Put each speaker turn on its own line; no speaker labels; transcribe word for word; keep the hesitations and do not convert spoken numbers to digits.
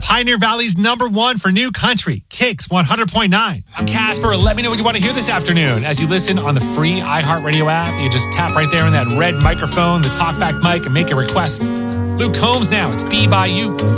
Pioneer Valley's number one for new country, Kicks one hundred point nine. I'm Casper. Let me know what you want to hear this afternoon as you listen on the free iHeartRadio app. You just tap right there in that red microphone, the talkback mic, and make a request. Luke Combs now. It's Be By You.